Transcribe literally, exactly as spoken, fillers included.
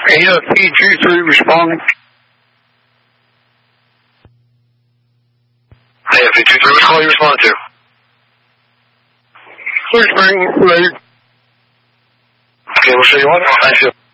A F P two three responding. A F P two three, what call you respond to? Clear Spring, ready. Okay, we'll show you one. Thank you.